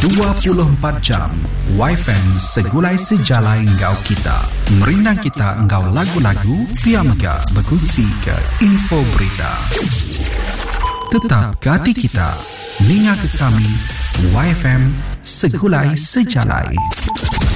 24 jam YFM segulai sejalai engkau kita. Merinang kita engkau lagu-lagu, pia mega berkongsi ke info berita. Tetap ke hati kita, ninga ke kami, YFM segulai sejalai.